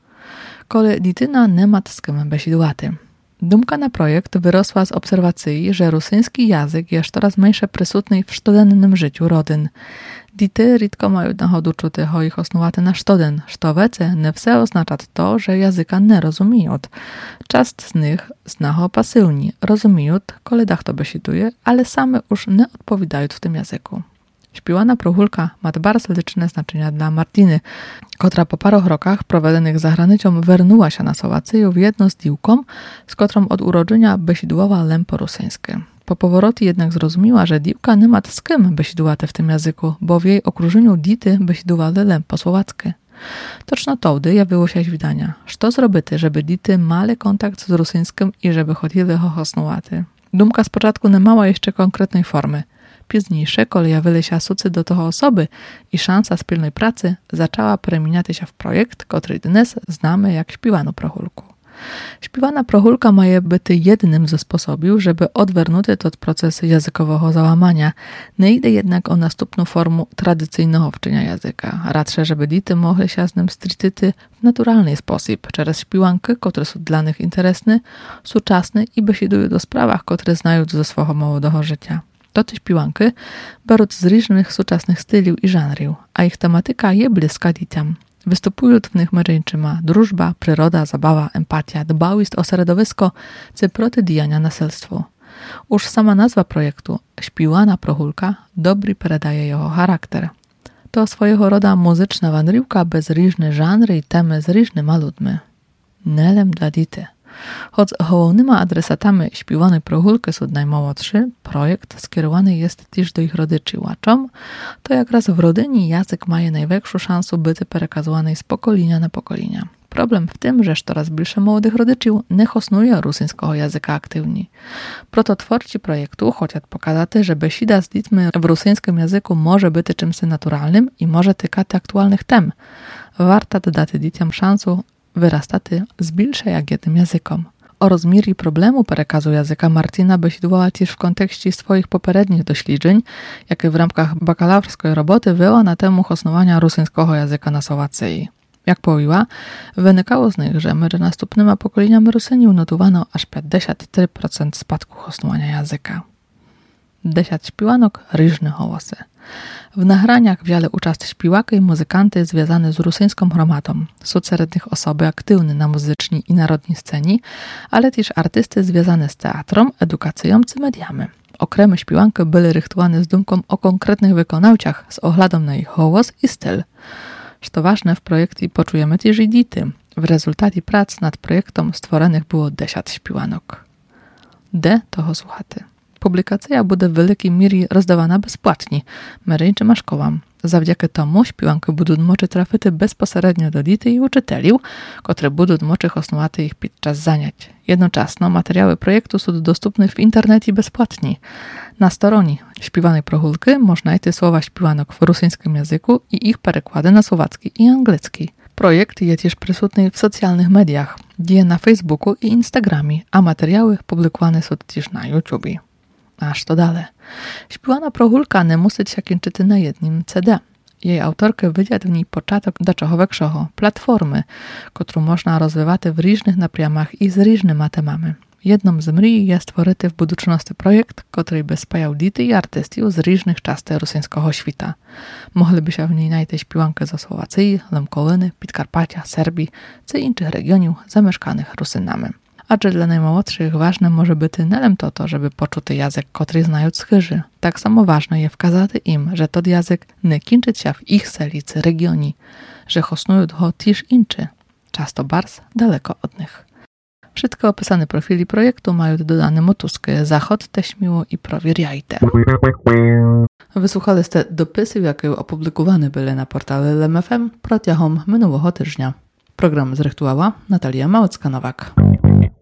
Kole dziecina nie ma z kim besidłaty. Dumka na projekt wyrosła z obserwacji, że rosyjski język jest coraz mniejsze przysutny w codziennym życiu rodzin. Dzieci rzadko mają nachodu czuty o ich osnowaty na codziennie, co wece nie wse oznacza to, że języka nie rozumieją. Część z nich zna go pasywnie, rozumieją, koledach to besiduje, ale same już nie odpowiadają w tym języku. Śpiewana prohulka ma bardzo liczne znaczenia dla Martiny, która po paru rokach prowadzonych za granicą wernuła się na Słowację w jedno z dziewką, z którą od urodzenia besidłowała lempo rosyjskie. Po powrocie jednak zrozumiała, że dziewka nie ma z kim besidłać w tym języku, bo w jej okrużeniu dzieci besidłowali lempo słowackie. Točno wtedy jawiło się widania, co zrobić, żeby dzieci miały kontakt z rosyjskim i żeby chodzili ho osnowaty. Dumka z początku nie miała jeszcze konkretnej formy. Późniejsze, kiedy jawili się sucy do tego osoby i szansa wspólnej pracy, zaczęła przemieniać się w projekt, który dnes znamy jak śpiewaną prohulku. Śpiewana prohulka ma być jednym ze sposobów, żeby odwrócić od procesu językowego załamania. Nie idzie jednak o następną formę tradycyjnego wczenia języka. Raczej, żeby dzieci mogły się z nim strytyć w naturalny sposób, przez śpiewanki, które są dla nich interesne, współczesne i besiedują do sprawach, które znają ze swojego młodego życia. To te śpiewanki biorą z różnych współczesnych styliów i żanrów, a ich tematyka jest bliska dzieciom. Występują w nich mędrzyńczyma drużba, przyroda, zabawa, empatia, dbałość o środowisko, czy протидіяння насильству. Już sama nazwa projektu, śpiewana prohulka, dobry передає jego charakter. To swojego rodzaju muzyczna wandrówka bez różnych żanry i temy z różnymi ludźmi. Nelem dla dzieci. Choć głównymi adresatami śpiewanej prohulki są najmłodszy, projekt skierowany jest też do ich rodyczy łaczom, to jak raz w rodyni język ma największą szansę być przekazywany z pokolenia na pokolenia. Problem w tym, że coraz bliższe młodych rodziców nie hosnuje rosyjskiego języka aktywnie. Proto twórcy projektu chcą pokazać, że besida z dziećmi w rosyjskim języku może być czymś naturalnym i może tykać aktualnych tem. Warto dać dzieciom szansę wyrastać z bliższe jak jednym językom. O rozmiarze problemu przekazu języka Martina besidowała też w kontekście swoich poprzednich doświadczeń, jakie w ramach bakalaureackiej roboty wyła na temat hosnowania rosyjskiego języka na Słowacji. Jak powiedziała, wynikało z nich, że między następnymi pokoleniami Rusyniów notowano aż 53% spadku hosnowania języka. 10 śpiewanok, różne głosy. W nagraniach wzięli udział śpiewaky i muzykanty związane z rosyjską gromadą. Są wśród nich osoby aktywne na muzycznej i narodnej scenie, ale też artysty związane z teatrem, edukacją czy mediami. Okremy śpiewanki były rychtowane z dumką o konkretnych wykonawcach z ohladą na ich głos i styl. Co ważne, w projekcie poczujemy też i dzieci. W rezultacie prac nad projektem stworzonych było 10 śpiewanok. Toho słuchaty. Publikacja będzie w wielkiej mierze rozdawana bezpłatnie, ręczym szkołom. Zawdzięki temu śpiewanki będą mogły trafić bezpośrednio do dzieci i uczyteli, które będą mogły hosnować ich podczas zajęć. Jednocześnie materiały projektu są dostępne w internecie bezpłatnie. Na stronie śpiewanej prohulki można znaleźć słowa śpiewanok w rosyjskim języku i ich przekłady na słowacki i angielski. Projekt jest też przysutny w socjalnych mediach, gdzie na Facebooku i Instagramie, a materiały publikowane są też na YouTube. Aż to dalej. Śpiewana prohulka nie musi się kończyć na jednym CD. Jej autorkę wydziadł w niej początek do czegoś większego, platformy, którą można rozwijać w różnych naprzemiach i z różnymi temami. Jedną z mrii jest stworzyć w budućności projekt, który by spajał dzieci i artystów z różnych części rosyjskiego świata. Mogliby się w niej znaleźć śpiewanki ze Słowacji, Lemkoliny, Podkarpacia, Serbii czy innych regionów zamieszkanych Rusynami. A że dla najmłodszych ważne może być nie to, żeby poczuć język, który znają schyży. Tak samo ważne jest wskazać im, że to język nie kończy się w ich selicy, regionie, że hosnują go też inczy, często bardzo daleko od nich. Wszystkie opisane profili projektu mają dodane motuski Zachod, teśmiło i Prowierjajte. Wysłuchaliście dopisów, jakie opublikowane były na portalu LMFM протягом minionego tygodnia. Program zrektowała Natalia Małecka-Nowak.